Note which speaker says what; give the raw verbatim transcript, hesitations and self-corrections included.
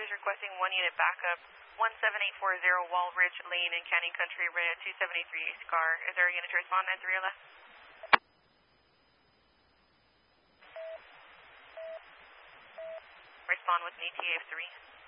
Speaker 1: is requesting one unit backup, one seven eight four zero Wall Ridge Lane in Canyon Country, rated two seventy-three SCAR. Is there a unit to respond at three or less? Respond with an E T A of three.